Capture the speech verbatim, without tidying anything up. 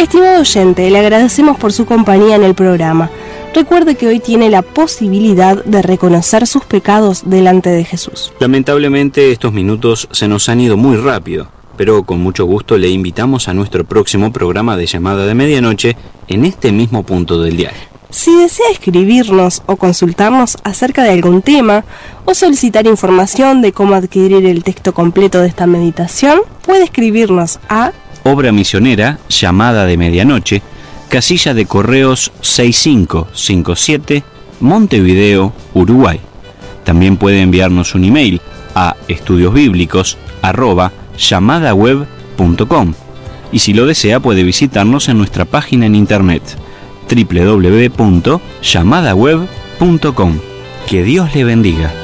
Estimado oyente, le agradecemos por su compañía en el programa. Recuerde que hoy tiene la posibilidad de reconocer sus pecados delante de Jesús. Lamentablemente estos minutos se nos han ido muy rápido, pero con mucho gusto le invitamos a nuestro próximo programa de Llamada de Medianoche en este mismo punto del dial. Si desea escribirnos o consultarnos acerca de algún tema o solicitar información de cómo adquirir el texto completo de esta meditación, puede escribirnos a Obra Misionera, Llamada de Medianoche, casilla de correos seis cinco cinco siete, Montevideo, Uruguay. También puede enviarnos un email a estudiosbíblicos arroba llamadaweb punto com y si lo desea puede visitarnos en nuestra página en internet doble u doble u doble u punto llamadaweb punto com. Que Dios le bendiga.